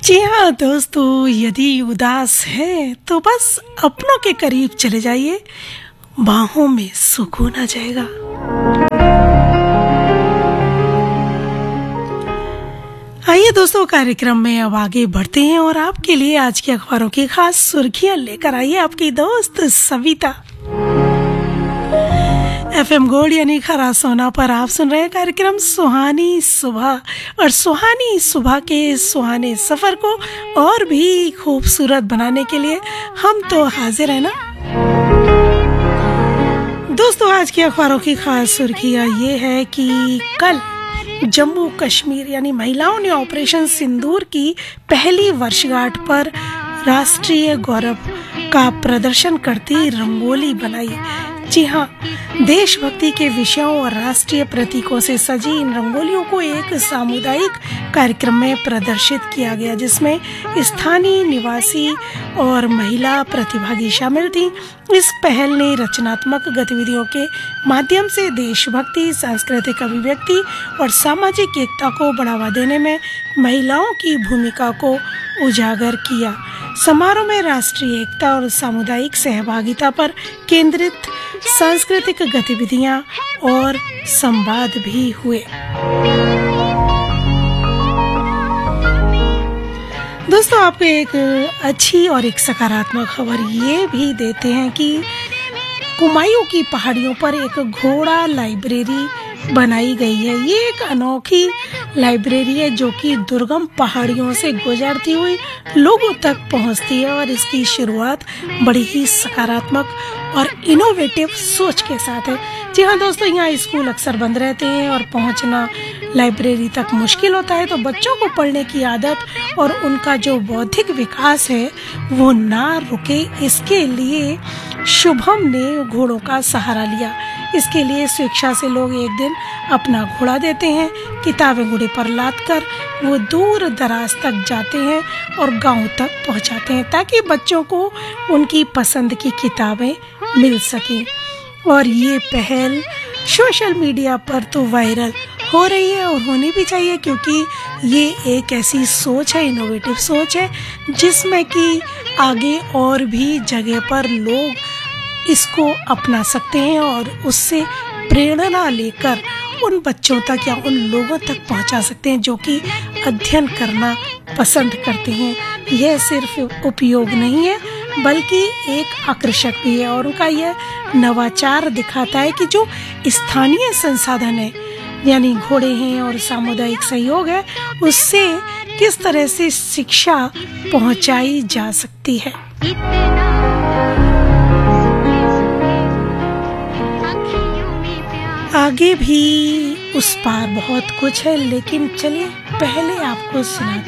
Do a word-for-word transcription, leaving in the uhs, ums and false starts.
जी हाँ दोस्तों, यदि उदास है तो बस अपनों के करीब चले जाइए, बाहों में सुकून आ जाएगा। आइए दोस्तों, कार्यक्रम में अब आगे बढ़ते हैं और आपके लिए आज के अखबारों की खास सुर्खियां लेकर आई है आपकी दोस्त सविता। एफएम गोल्ड यानी खरा सोना पर आप सुन रहे हैं कार्यक्रम सुहानी सुबह, और सुहानी सुबह के सुहाने सफर को और भी खूबसूरत बनाने के लिए हम तो हाजिर है ना दोस्तों। आज की अखबारों की खास सुर्खियां ये है कि कल जम्मू कश्मीर यानी महिलाओं ने ऑपरेशन सिंदूर की पहली वर्षगांठ पर राष्ट्रीय गौरव का प्रदर्शन करती रंगोली बनाई। जी हाँ, देशभक्ति के विषयों और राष्ट्रीय प्रतीकों से सजी इन रंगोलियों को एक सामुदायिक कार्यक्रम में प्रदर्शित किया गया, जिसमें स्थानीय निवासी और महिला प्रतिभागी शामिल थीं। इस पहल ने रचनात्मक गतिविधियों के माध्यम से देशभक्ति, सांस्कृतिक अभिव्यक्ति और सामाजिक एकता को बढ़ावा देने में महिलाओं की भूमिका को उजागर किया। समारोह में राष्ट्रीय एकता और सामुदायिक सहभागिता पर केंद्रित सांस्कृतिक गतिविधियां और संवाद भी हुए। दोस्तों, आपको एक अच्छी और एक सकारात्मक खबर ये भी देते हैं कि कुमायूं की पहाड़ियों पर एक घोड़ा लाइब्रेरी बनाई गई है। ये एक अनोखी लाइब्रेरी है जो कि दुर्गम पहाड़ियों से गुजरती हुई लोगों तक पहुंचती है, और इसकी शुरुआत बड़ी ही सकारात्मक और इनोवेटिव सोच के साथ है। जी हाँ दोस्तों, यहाँ स्कूल अक्सर बंद रहते हैं और पहुंचना लाइब्रेरी तक मुश्किल होता है, तो बच्चों को पढ़ने की आदत और उनका जो बौद्धिक विकास है वो ना रुके, इसके लिए शुभम ने घोड़ों का सहारा लिया। इसके लिए स्वेच्छा से लोग एक दिन अपना घोड़ा देते हैं, किताबें घोड़े पर लाद कर वो दूर दराज तक जाते हैं और गांव तक पहुंचाते हैं, ताकि बच्चों को उनकी पसंद की किताबें मिल सकें। और ये पहल सोशल मीडिया पर तो वायरल हो रही है और होनी भी चाहिए, क्योंकि ये एक ऐसी सोच है, इनोवेटिव सोच है, जिसमें कि आगे और भी जगह पर लोग इसको अपना सकते हैं और उससे प्रेरणा लेकर उन बच्चों तक या उन लोगों तक पहुंचा सकते हैं जो कि अध्ययन करना पसंद करते हैं। यह सिर्फ उपयोग नहीं है बल्कि एक आकर्षक भी है, और उनका यह नवाचार दिखाता है कि जो स्थानीय संसाधन है यानी घोड़े हैं और सामुदायिक सहयोग है, उससे किस तरह से शिक्षा पहुंचाई जा सकती है। आगे भी उस पार बहुत कुछ है, लेकिन चलिए पहले आपको सुना